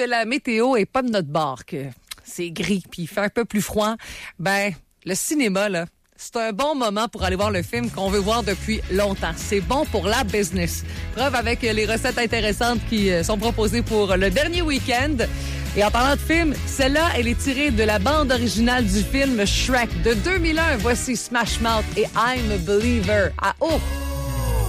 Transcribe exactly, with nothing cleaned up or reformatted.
la météo est pas de notre bord, que c'est gris puis il fait un peu plus froid, ben le cinéma là, c'est un bon moment pour aller voir le film qu'on veut voir depuis longtemps. C'est bon pour la business. Preuve avec les recettes intéressantes qui sont proposées pour le dernier week-end. Et en parlant de film, celle-là, elle est tirée de la bande originale du film Shrek de deux mille un. Voici Smash Mouth et I'm a Believer. Ah oh!